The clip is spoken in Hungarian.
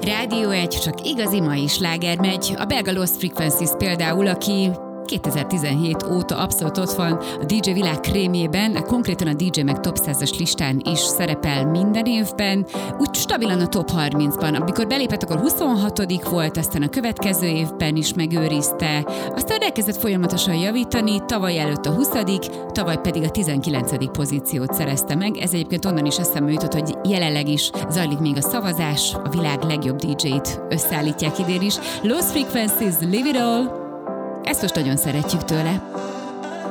Rádió 1, csak igazi mai sláger megy. A belga Lost Frequencies például, aki 2017 óta abszolút ott van a DJ világ krémjében, konkrétan a DJ meg top 100-as listán is szerepel minden évben, úgy stabilan a top 30-ban. Amikor belépett, akkor 26. volt, aztán a következő évben is megőrizte, aztán elkezdett folyamatosan javítani, tavaly előtt a 20., tavaly pedig a 19. pozíciót szerezte meg. Ez egyébként onnan is eszembe jutott, hogy jelenleg is zajlik még a szavazás, a világ legjobb DJ-t összeállítják idén is. Lost Frequencies, Live It All! Ezt most nagyon szeretjük tőle.